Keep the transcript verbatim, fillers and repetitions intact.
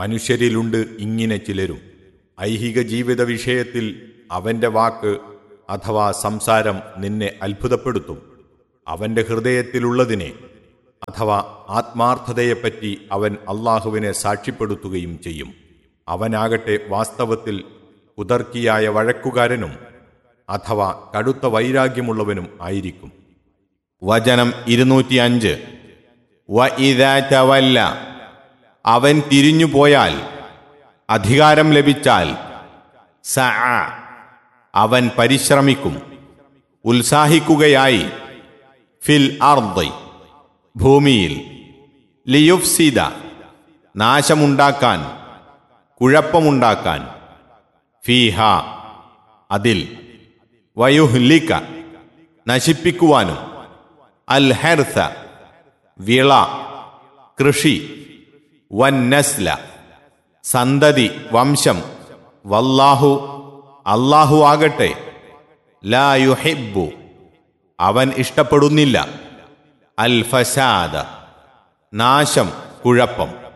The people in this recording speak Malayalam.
മനുഷ്യരിലുണ്ട് ഇങ്ങനെ ചിലരും. ഐഹിക ജീവിത വിഷയത്തിൽ അവന്റെ വാക്ക് അഥവാ സംസാരം നിന്നെ അത്ഭുതപ്പെടുത്തും. അവന്റെ ഹൃദയത്തിലുള്ളതിനെ അഥവാ ആത്മാർത്ഥതയെപ്പറ്റി അവൻ അള്ളാഹുവിനെ സാക്ഷ്യപ്പെടുത്തുകയും ചെയ്യും. അവനാകട്ടെ വാസ്തവത്തിൽ കുതർക്കിയായ വഴക്കുകാരനും അഥവാ കടുത്ത വൈരാഗ്യമുള്ളവനും ആയിരിക്കും. വചനം ഇരുന്നൂറ്റി അഞ്ച്. വ ഇദാ തവല്ല, അവൻ തിരിഞ്ഞുപോയാൽ, അധികാരം ലഭിച്ചാൽ, സഅ, അവൻ പരിശ്രമിക്കും, ഉത്സാഹിക്കുകയായി, ഫിൽ അർദ്, ഭൂമിയിൽ, ലിയുഫ്സിദ, നാശമുണ്ടാക്കാൻ, കുഴപ്പമുണ്ടാക്കാൻ, ഫീഹ, അതിൽ, വയുഹ്ലിക, നശിപ്പിക്കുവാനും, അൽ ഹർസ, വിള, കൃഷി, വന്നസ്ല, സന്തതി, വംശം, വല്ലാഹു, അല്ലാഹു ആകട്ടെ, ലാ യുഹിബ്ബു, അവൻ ഇഷ്ടപ്പെടുന്നില്ല, അൽ ഫസാദ, നാശം, കുഴപ്പം.